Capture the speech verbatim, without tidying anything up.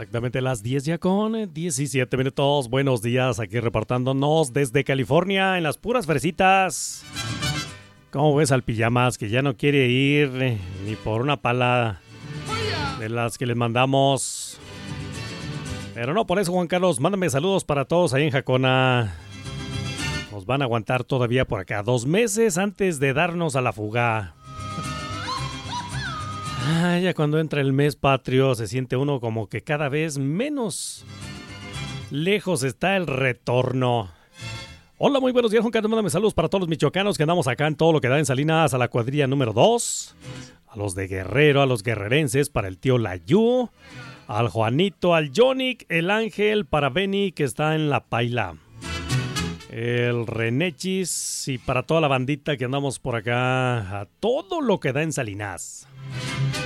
Exactamente las diez ya con diecisiete minutos. Buenos días, aquí reportándonos desde California en las puras fresitas. ¿Cómo ves al pijamas que ya no quiere ir eh, ni por una pala de las que les mandamos? Pero no por eso, Juan Carlos, mándame saludos para todos ahí en Jacona. Nos van a aguantar todavía por acá dos meses antes de darnos a la fuga. Ah, ya cuando entra el mes patrio se siente uno como que cada vez menos lejos está el retorno. Hola, muy buenos días, Juan Carlos. Mándame saludos para todos los michoacanos que andamos acá en todo lo que da en Salinas, a la cuadrilla número dos, a los de Guerrero, a los guerrerenses, para el tío Layú, al Juanito, al Yonic, el Ángel, para Benny que está en la Paila, el Renechis y para toda la bandita que andamos por acá, a todo lo que da en Salinas.